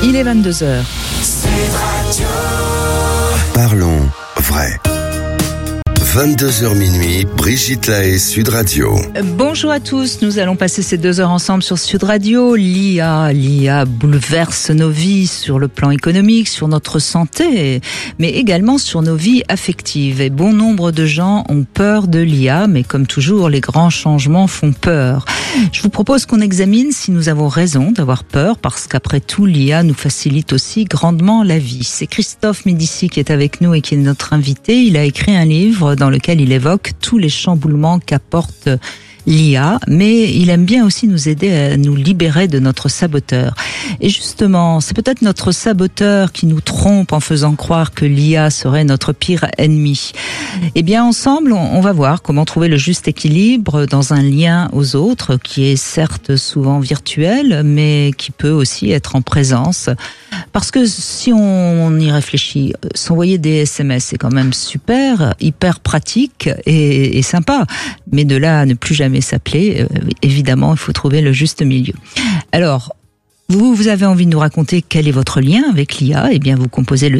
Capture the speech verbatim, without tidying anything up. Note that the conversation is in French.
Il est vingt-deux heures. Parlons vrai. vingt-deux heures minuit, Brigitte Lahaie, Sud Radio. Bonjour à tous, nous allons passer ces deux heures ensemble sur Sud Radio. L'I A, l'I A bouleverse nos vies sur le plan économique, sur notre santé, mais également sur nos vies affectives. Et bon nombre de gens ont peur de l'I A, mais comme toujours, les grands changements font peur. Je vous propose qu'on examine si nous avons raison d'avoir peur, parce qu'après tout, l'I A nous facilite aussi grandement la vie. C'est Christophe Médicis qui est avec nous et qui est notre invité. Il a écrit un livre dans lequel il évoque tous les chamboulements qu'apporte l'I A, mais il aime bien aussi nous aider à nous libérer de notre saboteur. Et justement, c'est peut-être notre saboteur qui nous trompe en faisant croire que l'I A serait notre pire ennemi. Eh bien, ensemble, on va voir comment trouver le juste équilibre dans un lien aux autres, qui est certes souvent virtuel, mais qui peut aussi être en présence. Parce que si on y réfléchit, s'envoyer des S M S, c'est quand même super, hyper pratique et, et sympa. Mais de là à ne plus jamais s'appeler, euh, évidemment, il faut trouver le juste milieu. Alors, vous, vous avez envie de nous raconter quel est votre lien avec l'I A? Eh bien, vous composez le